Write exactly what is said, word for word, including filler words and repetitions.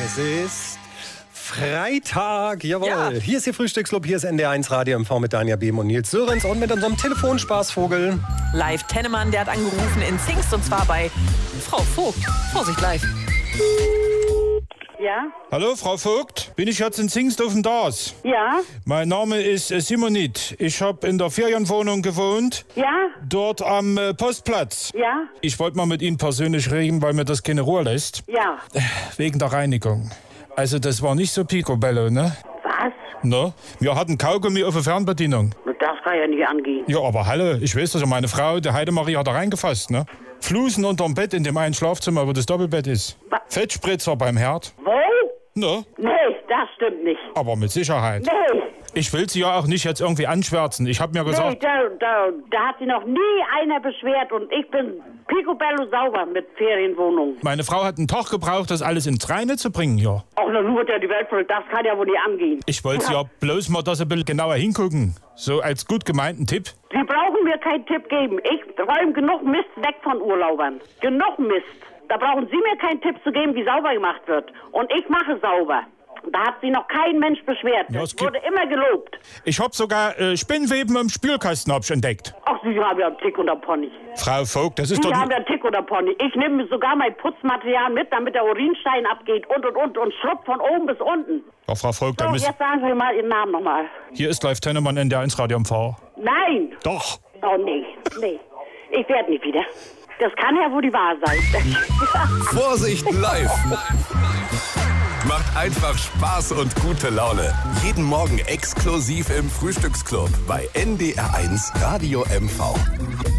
Es ist Freitag, jawohl. Ja. Hier ist Ihr Frühstücksclub, hier ist N D R eins Radio M V mit Danja Behm und Nils Sörens und mit unserem Telefonspaßvogel. Live Tennemann, der hat angerufen in Zingst und zwar bei Frau Vogt. Vorsicht, live. Ja, Hallo, Frau Vogt. Bin ich jetzt in Zingst auf dem Dars? ja, Mein Name ist äh, Simonit. Ich habe in der Ferienwohnung gewohnt, ja, dort am äh, Postplatz. ja, Ich wollte mal mit Ihnen persönlich reden, weil mir das keine Ruhe lässt. ja. Wegen der Reinigung. Also das war nicht so picobello, ne? Was? Ne? Wir hatten Kaugummi auf der Fernbedienung. Das kann ja nicht angehen. Ja, aber hallo, ich weiß das ja, meine Frau, die Heidemarie, hat da reingefasst, ne? Flusen unterm Bett in dem einen Schlafzimmer, wo das Doppelbett ist. Was? Fettspritzer beim Herd. Wo? Ne? Nee, das stimmt nicht. Aber mit Sicherheit. Nee, Ich will Sie ja auch nicht jetzt irgendwie anschwärzen. Ich habe mir nee, gesagt, da, da, da hat sich noch nie einer beschwert und ich bin picobello sauber mit Ferienwohnung. meine Frau hat einen Tag gebraucht, das alles ins Reine zu bringen hier. Auch noch nur der die Welt voll, das kann ja wohl nicht angehen. Ich wollte ja bloß mal das ein bisschen genauer hingucken. So als gut gemeinten Tipp. Sie brauchen mir keinen Tipp geben. Ich räume genug Mist weg von Urlaubern. Genug Mist. Da brauchen Sie mir keinen Tipp zu geben, wie sauber gemacht wird. Und ich mache sauber. Da hat sich noch kein Mensch beschwert. Ja, Das es gibt- wurde immer gelobt. Ich hab sogar äh, Spinnweben im Spülkasten hab ich entdeckt. Ach, Sie haben ja einen Tick unter Pony. Frau Vogt, das ist Sie doch... haben ja einen Tick unter Pony. Ich nehme sogar mein Putzmaterial mit, damit der Urinstein abgeht und und und und schrubbt von oben bis unten. Ja, Frau Vogt, So, da müssen... jetzt sagen Sie mal Ihren Namen nochmal. Hier ist Live Tennemann N D R eins Radio M V. Nein! Doch. Oh nee, nee. Ich werde nicht wieder. Das kann ja wohl die Wahr sein. Vorsicht live. Macht einfach Spaß und gute Laune. Jeden Morgen exklusiv im Frühstücksclub bei N D R eins Radio M V.